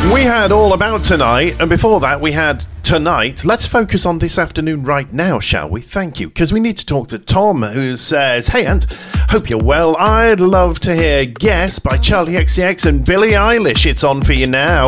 We had All About Tonight, and before that we had Tonight. Let's focus on this afternoon right now, shall we? Thank you, because we need to talk to Tom, who says, "Hey, Ant, hope you're well. I'd love to hear Guess by Charlie XCX and Billie Eilish. It's on for you now."